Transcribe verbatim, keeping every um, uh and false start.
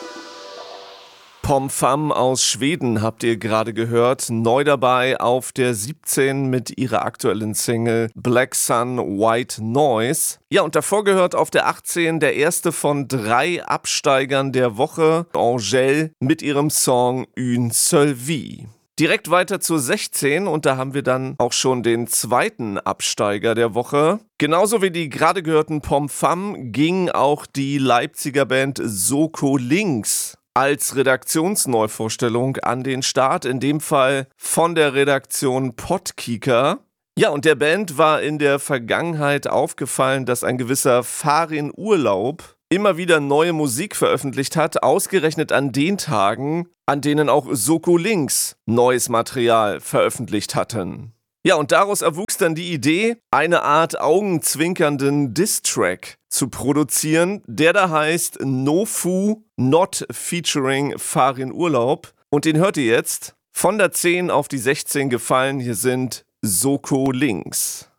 Pomfam aus Schweden habt ihr gerade gehört, neu dabei auf der siebzehn mit ihrer aktuellen Single Black Sun White Noise. Ja, und davor gehört auf der achtzehn der erste von drei Absteigern der Woche, Angèle mit ihrem Song Une seule vie. Direkt weiter zur sechzehn und da haben wir dann auch schon den zweiten Absteiger der Woche. Genauso wie die gerade gehörten Pomfam ging auch die Leipziger Band Soko Links als Redaktionsneuvorstellung an den Start, in dem Fall von der Redaktion Podkicker. Ja, und der Band war in der Vergangenheit aufgefallen, dass ein gewisser Farin Urlaub immer wieder neue Musik veröffentlicht hat, ausgerechnet an den Tagen, an denen auch Soko Links neues Material veröffentlicht hatten. Ja, und daraus erwuchs dann die Idee, eine Art augenzwinkernden Diss-Track zu produzieren, der da heißt No Fu Not featuring Farin Urlaub. Und den hört ihr jetzt. Von der zehn auf die sechzehn gefallen. Hier sind Soko Links.